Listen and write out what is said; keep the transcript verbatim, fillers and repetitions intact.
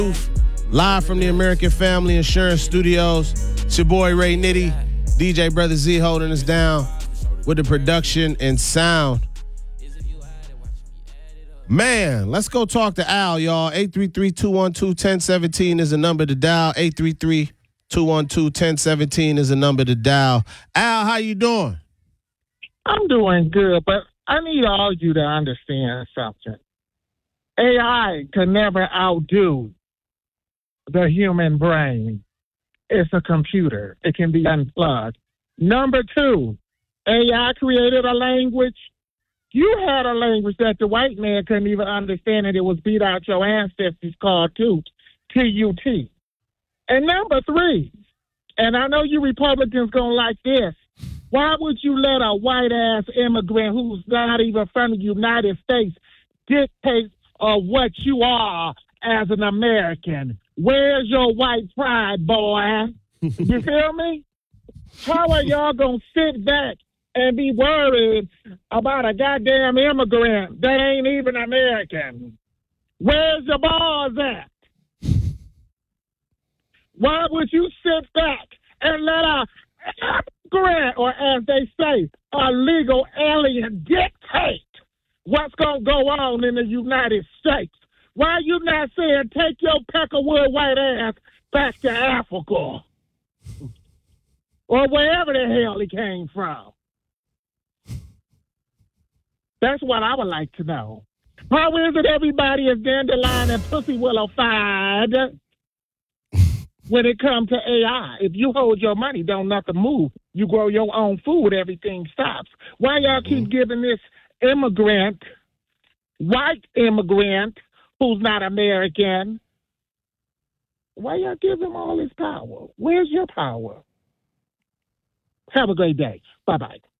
Live from the American Family Insurance Studios. It's your boy Ray Nitty, D J Brother Z holding us down with the production and sound. Man, let's go talk to Al, y'all. eight three three, two one two, one zero one seven is the number to dial. eight three three, two one two, one zero one seven is the number to dial. Al, how you doing? I'm doing good, but I need all you to understand something. A I can never outdo the human brain. It's a computer. It can be unplugged. Number two, A I created a language. You had a language that the white man couldn't even understand, and it was beat out your ancestors called Toot, T U T. And number three, and I know you Republicans gonna like this, why would you let a white-ass immigrant who's not even from the United States dictate uh, what you are as an American? Where's your white pride, boy? You feel me? How are y'all gonna sit back and be worried about a goddamn immigrant that ain't even American? Where's the balls at? Why would you sit back and let a immigrant, or as they say, a legal alien dictate what's going to go on in the United States? Why you not saying take your Peckerwood white ass back to Africa? Or wherever the hell he came from? That's what I would like to know. How is it everybody is dandelion and pussy willow-fied when it comes to A I? If you hold your money, don't nothing move. You grow your own food, everything stops. Why y'all keep giving this immigrant, white immigrant, who's not American, why y'all give him all this power? Where's your power? Have a great day. Bye-bye.